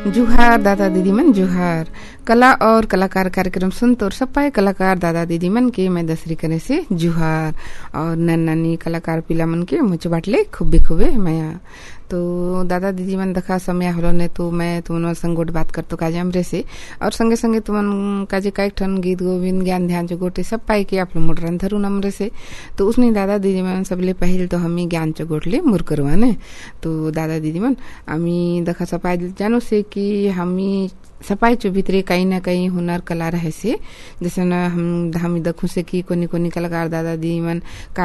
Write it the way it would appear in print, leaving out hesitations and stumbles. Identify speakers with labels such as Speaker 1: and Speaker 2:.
Speaker 1: जुहार दादा दीदी मन जुहार। कला और कलाकार कार्यक्रम सुन तो सब पाए कलाकार दादा दीदी मन के मैं दसरी करे से जुहार और नन्नी कलाकार पिला मन के मुझ बाटले खूबे खूबे मैं तो दादा दीदी मन दखा समय हलो ने तो मैं तुमन संग गोट बात करतो काजे हमरे से और संगे संगे तुमन काजे काइक ठन गीत गोविंद ज्ञान ध्यान जो गोटे सब पाई के आप लोग मोटरन धरू नमरे से तो उसने दादा दीदी मन सबले पहले तो हमी ज्ञान चो गोटले मुर करवाने तो दादा दीदी मन हमी दखा सपाई जानो से कि हमी सफाई चो भीतरे कहीं ना कहीं हुनर कला रहे से जैसे न हम देखू से कि कोनी कोनी कलाकार दादा दी मन